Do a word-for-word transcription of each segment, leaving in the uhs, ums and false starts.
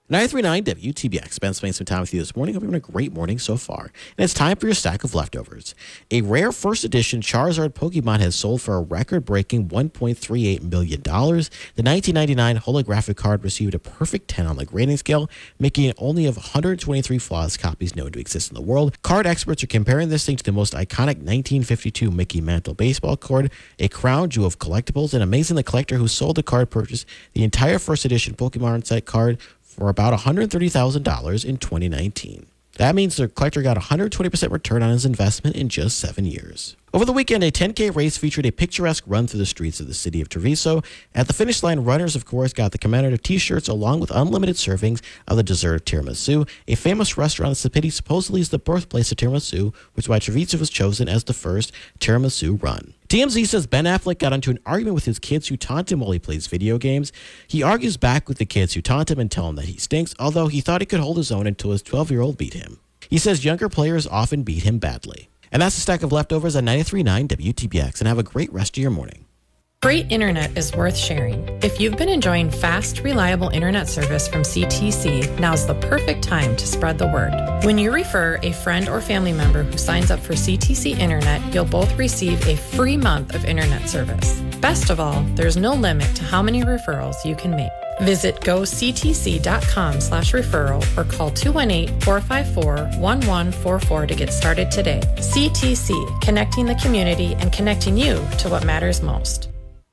ninety-three point nine W T B X. Ben spending some time with you this morning. Hope you're having a great morning so far. And it's time for your stack of leftovers. A rare first edition Charizard Pokemon has sold for a record-breaking one point three eight million dollars. The nineteen ninety-nine holographic card received a perfect ten on the grading scale, making it only of one hundred twenty-three flawless copies known to exist in the world. Card experts are comparing this thing to the most iconic nineteen fifty-two Mickey Mantle baseball card, a crown jewel of collectibles, and amazing the collector who sold the card purchased the entire first edition Pokemon set card for about one hundred thirty thousand dollars in twenty nineteen. That means the collector got one hundred twenty percent return on his investment in just seven years. Over the weekend, a ten K race featured a picturesque run through the streets of the city of Treviso. At the finish line, runners, of course, got the commemorative t-shirts along with unlimited servings of the dessert of tiramisu, a famous restaurant in the city supposedly is the birthplace of tiramisu, which is why Treviso was chosen as the first tiramisu run. T M Z says Ben Affleck got into an argument with his kids who taunt him while he plays video games. He argues back with the kids who taunt him and tell him that he stinks, although he thought he could hold his own until his twelve-year-old beat him. He says younger players often beat him badly. And that's a stack of leftovers at ninety-three point nine W T B X, and have a great rest of your morning. Great internet is worth sharing. If you've been enjoying fast, reliable internet service from C T C, now's the perfect time to spread the word. When you refer a friend or family member who signs up for C T C Internet, you'll both receive a free month of internet service. Best of all, there's no limit to how many referrals you can make. Visit goctc.com slash referral or call two one eight, four five four, one one four four to get started today. C T C, connecting the community and connecting you to what matters most.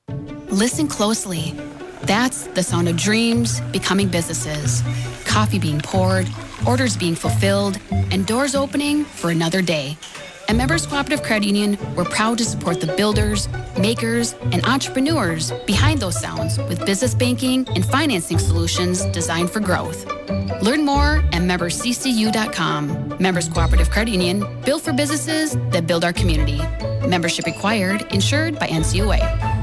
Listen closely. That's the sound of dreams becoming businesses, coffee being poured, orders being fulfilled, and doors opening for another day. At Members Cooperative Credit Union, we're proud to support the builders, makers, and entrepreneurs behind those sounds with business banking and financing solutions designed for growth. Learn more at members c c u dot com. Members Cooperative Credit Union, built for businesses that build our community. Membership required, insured by N C U A.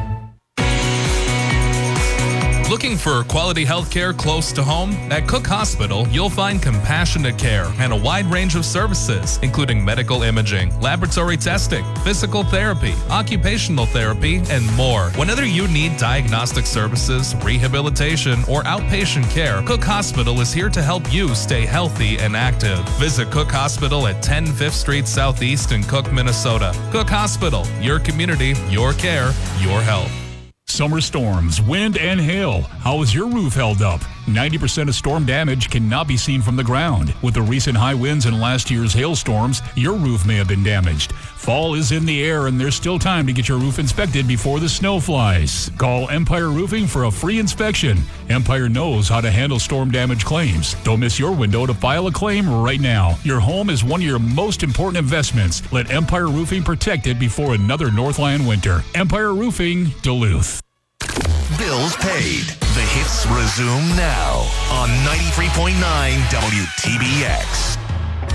Looking for quality health care close to home? At Cook Hospital, you'll find compassionate care and a wide range of services, including medical imaging, laboratory testing, physical therapy, occupational therapy, and more. Whenever you need diagnostic services, rehabilitation, or outpatient care, Cook Hospital is here to help you stay healthy and active. Visit Cook Hospital at ten Fifth Street Southeast in Cook, Minnesota. Cook Hospital, your community, your care, your health. Summer storms, wind, and hail. How is your roof held up? ninety percent of storm damage cannot be seen from the ground. With the recent high winds and last year's hailstorms, your roof may have been damaged. Fall is in the air and there's still time to get your roof inspected before the snow flies. Call Empire Roofing for a free inspection. Empire knows how to handle storm damage claims. Don't miss your window to file a claim right now. Your home is one of your most important investments. Let Empire Roofing protect it before another Northland winter. Empire Roofing, Duluth. Bills paid. The hits resume now on ninety-three point nine W T B X.